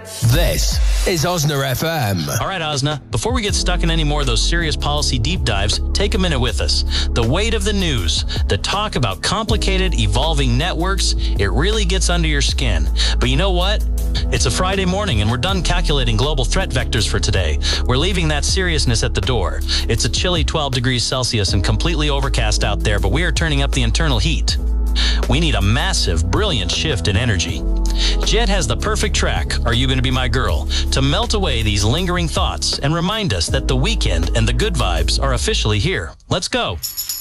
This is Osna FM. All right, Osna, before we get stuck in any more of those serious policy deep dives, take a minute with us. The weight of the news, the talk about complicated, evolving networks, it really gets under your skin. But you know what? It's a Friday morning, and we're done calculating global threat vectors for today. We're leaving that seriousness at the door. It's a chilly 12 degrees Celsius and completely overcast out there, but we are turning up the internal heat. We need a massive, brilliant shift in energy. Jet has the perfect track, Are You Gonna Be My Girl?, to melt away these lingering thoughts and remind us that the weekend and the good vibes are officially here. Let's go.